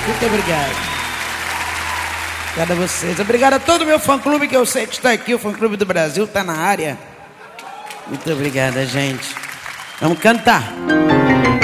Muito obrigado. Obrigado a vocês. Obrigado a todo o meu fã-clube, que eu sei que está aqui. O fã-clube do Brasil está na área. Muito obrigada, gente. Vamos cantar.